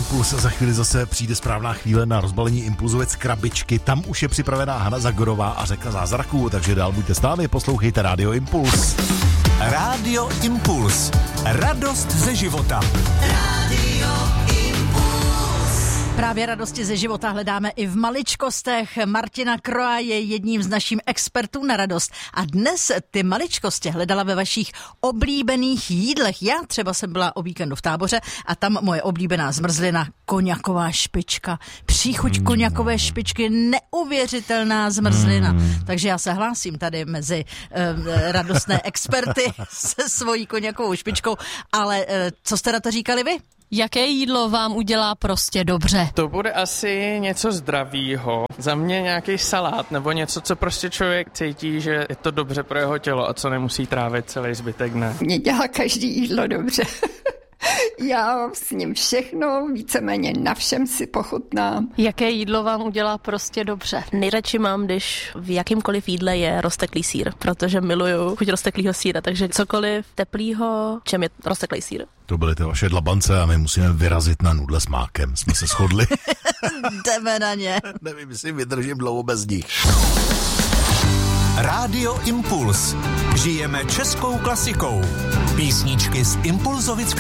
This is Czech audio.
Impuls. Za chvíli zase přijde správná chvíle na rozbalení Impulzovec krabičky. Tam už je připravená Hana Zagorová a Řeka zázraků, takže dál buďte s námi, poslouchejte Rádio Impuls. Rádio Impuls. Radost ze života. Rádio Impuls. Právě radosti ze života hledáme i v maličkostech. Martina Kroa je jedním z našich expertů na radost. A dnes ty maličkosti hledala ve vašich oblíbených jídlech. Já třeba jsem byla o víkendu v Táboře a tam moje oblíbená zmrzlina, koňaková špička. Příchuť koňakové špičky, neuvěřitelná zmrzlina. Takže já se hlásím tady mezi radostné experty se svojí koňakovou špičkou. Ale co jste na to říkali vy? Jaké jídlo vám udělá prostě dobře? To bude asi něco zdravýho. Za mě nějaký salát nebo něco, co prostě člověk cítí, že je to dobře pro jeho tělo a co nemusí trávit celý zbytek dne. Mě dělá každý jídlo dobře. Já s ním všechno, víceméně na všem si pochutnám. Jaké jídlo vám udělá prostě dobře? Nejradši mám, když v jakýmkoliv jídle je rozteklý sýr, protože miluju chuť rozteklýho sýra, takže cokoliv teplýho, čem je rozteklý sýr. To byly ty vaše dlabance a my musíme vyrazit na nudle s mákem. Jsme se shodli. Jdeme na ně. Nevím, jestli vydržím dlouho bez nich. Rádio Impuls. Žijeme českou klasikou. Písničky z Impulzovic